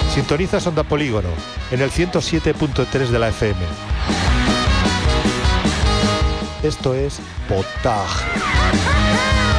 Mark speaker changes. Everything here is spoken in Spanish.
Speaker 1: Sintonizas Onda Polígono en el 107.3 de la FM. Esto es Potage.